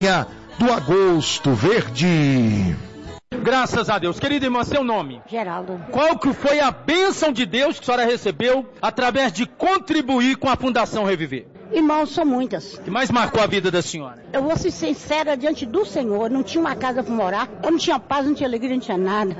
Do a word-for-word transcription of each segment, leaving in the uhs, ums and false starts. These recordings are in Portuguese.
do Agosto Verde. Graças a Deus. Querida irmã, seu nome? Geraldo. Qual que foi a bênção de Deus que a senhora recebeu através de contribuir com a Fundação Reviver? Irmãos, são muitas. O que mais marcou a vida da senhora? Eu vou ser sincera diante do Senhor. Não tinha uma casa para morar. Eu não tinha paz, não tinha alegria, não tinha nada.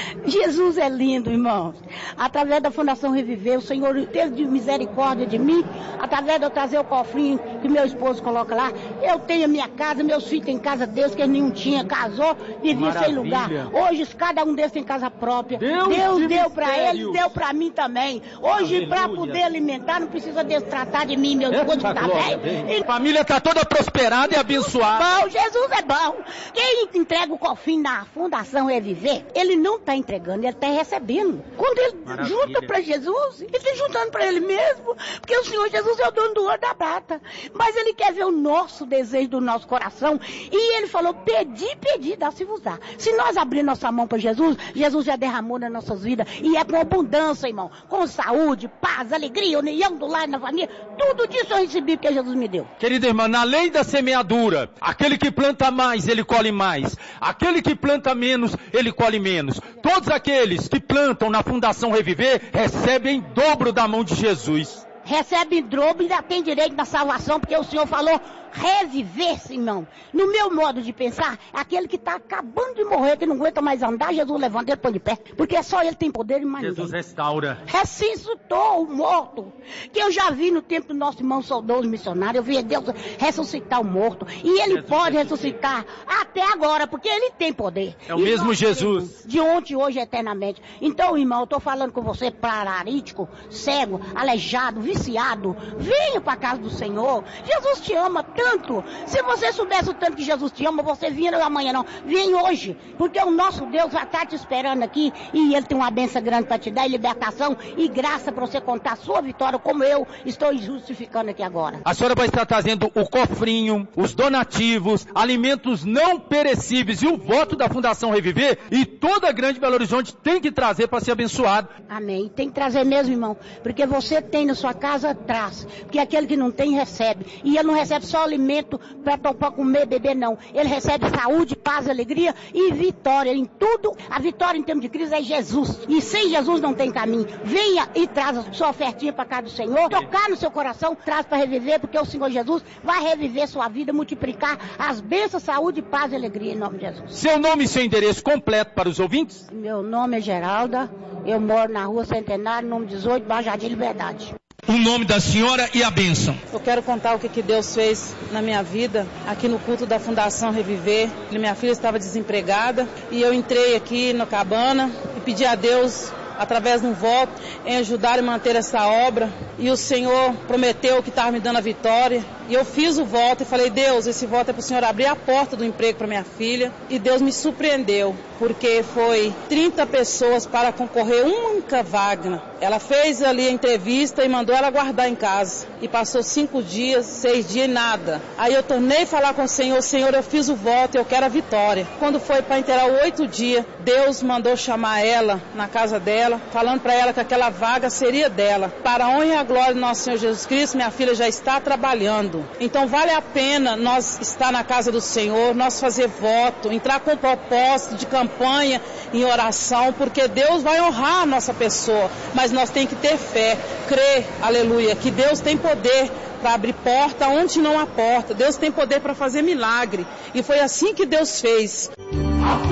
Jesus é lindo, irmãos. Através da Fundação Reviver, o Senhor teve misericórdia de mim. Através de eu trazer o cofrinho que meu esposo coloca lá. Eu tenho a minha casa, meus filhos têm casa deles, que nenhum tinha. Casou, vivia Maravilha. Sem lugar. Hoje, cada um deles tem casa própria. Deus, Deus deu para eles, deu para mim também. Hoje, para poder alimentar, não precisa deles tratar de mim, meu esposo. Tá bem? A família está toda prosperada e abençoada. Bom, Jesus é bom. Quem entrega o cofrinho na Fundação Reviver, ele não está entregando, ele está recebendo. Quando ele Maravilha. Junta para Jesus, ele está juntando para ele mesmo, porque o Senhor Jesus é o dono do ouro da prata. Mas ele quer ver o nosso desejo do nosso coração. E ele falou, pedi, pedi, dá-se-vos-á. Se nós abrir nossa mão para Jesus, Jesus já derramou nas nossas vidas. E é com abundância, irmão. Com saúde, paz, alegria, união do lar na família. Tudo disso eu recebi porque Jesus me deu. Querida irmã, na lei da semeadura, aquele que planta mais, ele colhe mais. Aquele que planta menos, ele colhe menos. Todos aqueles que plantam na Fundação Reviver, recebem dobro da mão de Jesus. Recebe em dobro e ainda tem direito da salvação, porque o Senhor falou reviver-se, irmão. No meu modo de pensar, aquele que está acabando de morrer, que não aguenta mais andar, Jesus levanta ele, põe de pé, porque só ele tem poder e mais Jesus ninguém. Restaura. Ressuscitou o morto, que eu já vi no tempo do nosso irmão saudoso missionário, eu vi Deus ressuscitar o morto, e ele Jesus pode ressuscitar até agora, porque ele tem poder. É o e mesmo Jesus. De ontem, hoje, eternamente. Então, irmão, eu estou falando com você, paralítico, cego, aleijado, viciado, venha para a casa do Senhor. Jesus te ama tanto. Se você soubesse o tanto que Jesus te ama, você vinha amanhã não. Vem hoje, porque o nosso Deus já está te esperando aqui e Ele tem uma bênção grande para te dar, e libertação e graça para você contar a sua vitória, como eu estou justificando aqui agora. A senhora vai estar trazendo o cofrinho, os donativos, alimentos não perecíveis e o voto da Fundação Reviver, e toda a Grande Belo Horizonte tem que trazer para ser abençoado. Amém. Tem que trazer mesmo, irmão, porque você tem na sua casa, traz, porque aquele que não tem recebe, e ele não recebe só alimento para comer, beber, não. Ele recebe saúde, paz, alegria e vitória em tudo. A vitória em termos de Cristo é Jesus. E sem Jesus não tem caminho. Venha e traz a sua ofertinha para casa do Senhor. Tocar no seu coração, traz para reviver, porque o Senhor Jesus vai reviver sua vida, multiplicar as bênçãos, saúde, paz e alegria em nome de Jesus. Seu nome e seu endereço completo para os ouvintes? Meu nome é Geralda. Eu moro na Rua Centenário, número dezoito, Baixo Jardim Liberdade. O nome da senhora e a bênção. Eu quero contar o que, que Deus fez na minha vida, aqui no culto da Fundação Reviver. Minha filha estava desempregada e eu entrei aqui na cabana e pedi a Deus, através de um voto, em ajudar e manter essa obra. E o Senhor prometeu que estava me dando a vitória. E eu fiz o voto e falei, Deus, esse voto é para o Senhor abrir a porta do emprego para minha filha. E Deus me surpreendeu, porque foi trinta pessoas para concorrer uma única vaga. Ela fez ali a entrevista e mandou ela guardar em casa. E passou cinco dias, seis dias e nada. Aí eu tornei a falar com o Senhor, Senhor, eu fiz o voto, eu quero a vitória. Quando foi para inteirar o oito dias, Deus mandou chamar ela na casa dela, falando para ela que aquela vaga seria dela. Para a honra e a glória do nosso Senhor Jesus Cristo, minha filha já está trabalhando. Então vale a pena nós estar na casa do Senhor, nós fazer voto, entrar com propósito de campanha em oração, porque Deus vai honrar a nossa pessoa, mas nós temos que ter fé, crer, aleluia, que Deus tem poder para abrir porta onde não há porta, Deus tem poder para fazer milagre, e foi assim que Deus fez.